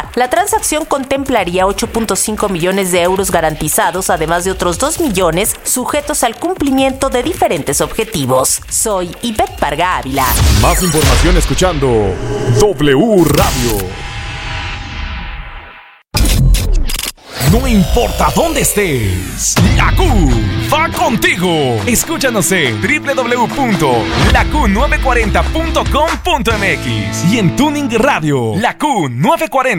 Europa. La transacción contemplaría 8.5 millones de euros garantizados, además de otros 2 millones sujetos al cumplimiento de diferentes objetivos. Soy Ivette Parga Ávila. Más información escuchando W Radio. No importa dónde estés, la Q va contigo. Escúchanos en www.laq940.com.mx y en Tuning Radio, la Q940.